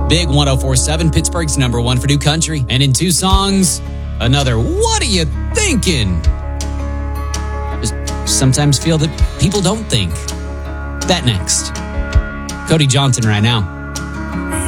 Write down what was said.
Big 104.7, Pittsburgh's number one for new country. And in 2 songs, another What Are You Thinking? Just sometimes feel that people don't think. That next. Cody Johnson right now.